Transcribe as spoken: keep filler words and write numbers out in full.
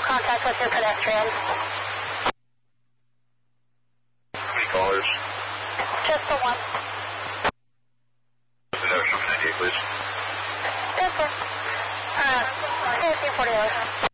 contact with your pedestrian. How many callers? Just the one. The notion of an idea, please. Yes, sir. Uh, fifteen forty-eight.